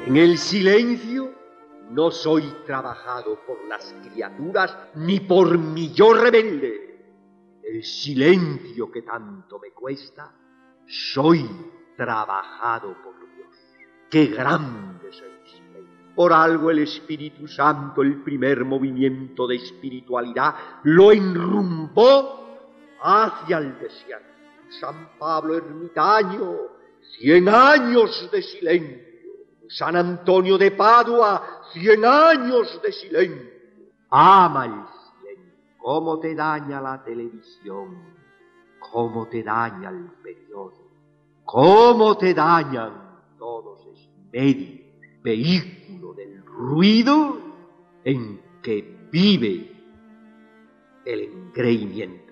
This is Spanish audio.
En el silencio no soy trabajado por las criaturas ni por mi yo rebelde. El silencio que tanto me cuesta, soy trabajado por Dios. ¡Qué grande es el silencio! Por algo el Espíritu Santo, el primer movimiento de espiritualidad, lo enrumbó hacia el desierto. San Pablo ermitaño, 100 años de silencio. San Antonio de Padua, 100 años de silencio. Ama el silencio. ¿Cómo te daña la televisión? ¿Cómo te daña el periódico? ¿Cómo te dañan todos esos medios, vehículos del ruido en que vive el engreimiento?